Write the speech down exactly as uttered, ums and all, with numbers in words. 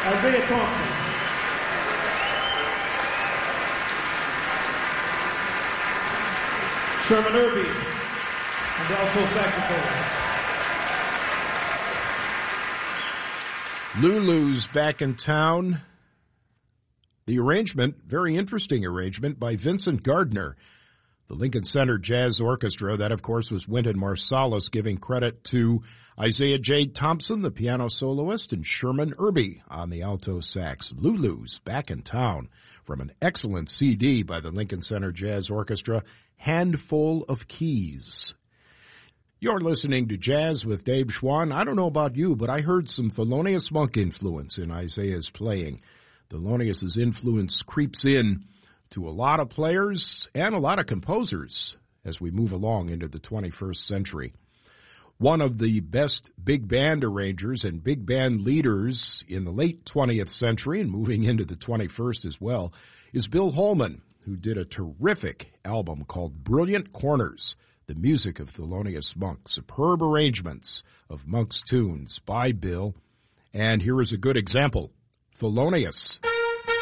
Isaiah Thompson. Sherman Irby on the alto saxophone. Lulu's back in town. The arrangement, very interesting arrangement by Vincent Gardner. The Lincoln Center Jazz Orchestra, that of course was Wynton Marsalis, giving credit to Isaiah J. Thompson, the piano soloist, and Sherman Irby on the alto sax. Lulu's back in town from an excellent C D by the Lincoln Center Jazz Orchestra, Handful of Keys. You're listening to Jazz with Dave Schwann. I don't know about you, but I heard some Thelonious Monk influence in Isaiah's playing. Thelonious's influence creeps in to a lot of players and a lot of composers as we move along into the twenty-first century. One of the best big band arrangers and big band leaders in the late twentieth century and moving into the twenty-first as well is Bill Holman, who did a terrific album called Brilliant Corners, the music of Thelonious Monk. Superb arrangements of Monk's tunes by Bill. And here is a good example, Thelonious.